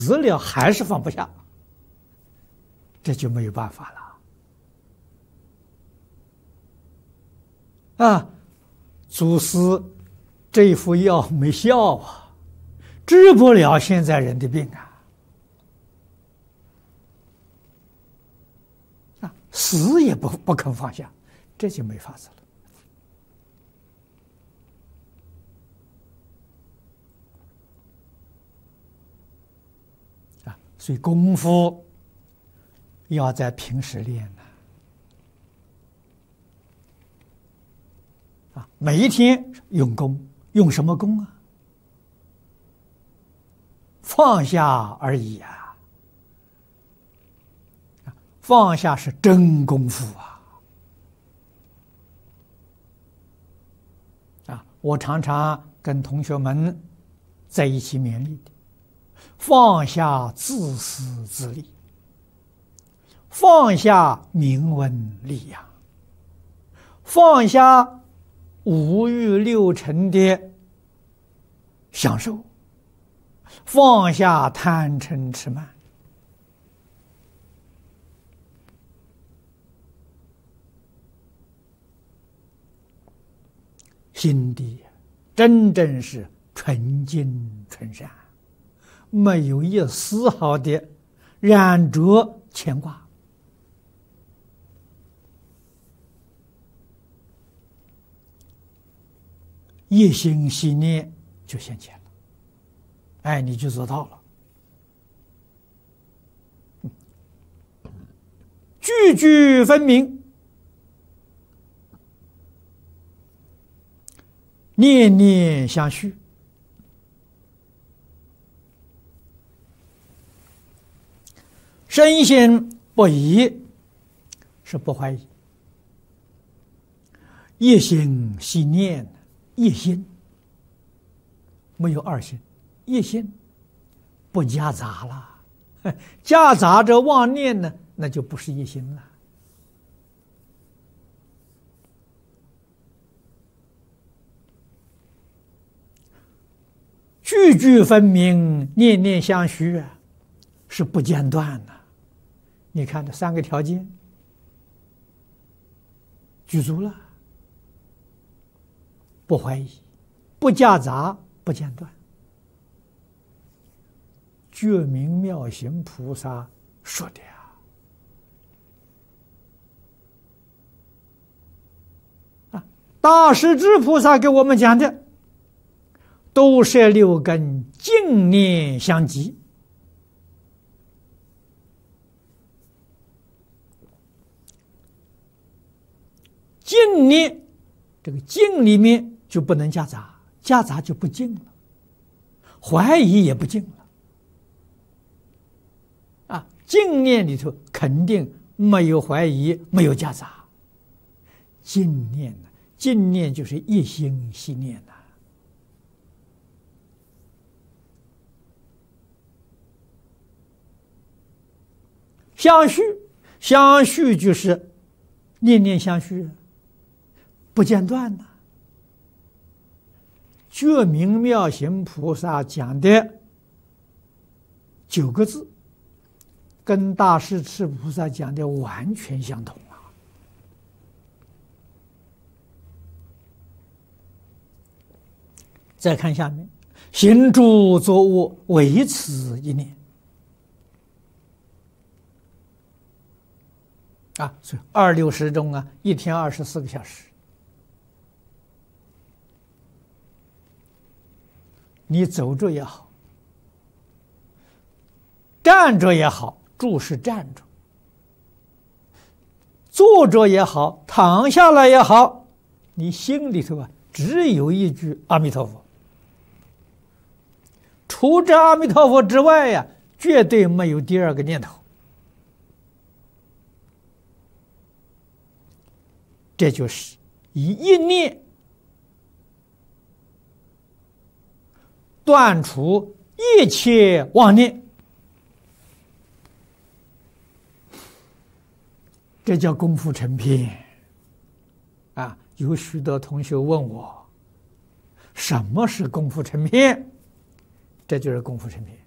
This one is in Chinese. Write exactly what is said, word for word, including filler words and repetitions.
死了还是放不下，这就没有办法了啊！祖师这副药没效啊，治不了现在人的病啊！啊，死也不不肯放下，这就没法子了啊！所以功夫要在平时练呢。啊，每一天用功，用什么功啊？放下而已啊！放下是真功夫啊！啊，我常常跟同学们在一起勉励的，放下自私自利，放下名闻利养，放下五欲六尘的享受，放下贪嗔痴慢，心地真正是纯净纯善，没有一丝毫的染着牵挂。一心系念就现前了，哎，你就做到了。句句分明，念念相续，深信不疑是不怀疑，一心系念。一心没有二心，一心不夹杂了，夹杂着妄念呢，那就不是一心了。句句分明，念念相续啊，是不间断的。你看这三个条件具足了。不怀疑，不夹杂，不间断。觉明妙行菩萨说的呀，啊，大势至菩萨给我们讲的，都摄六根，净念相继。净念，这个净里面就不能夹杂，夹杂就不净了，怀疑也不净了。啊，净念里头肯定没有怀疑，没有夹杂。净念呢，净念就是一心系念呐。相续，相续就是念念相续，不间断呐。觉明妙行菩萨讲的九个字，跟大势至菩萨讲的完全相同啊！再看下面，行住坐卧，唯此一念啊！所以二六时中啊，一天二十四个小时。你走着也好，站着也好，住是站着；坐着也好，躺下来也好，你心里头啊，只有一句阿弥陀佛。除这阿弥陀佛之外呀、啊，绝对没有第二个念头。这就是以一念断除一切妄念，这叫功夫成片啊！有许多同学问我，什么是功夫成片？这就是功夫成片。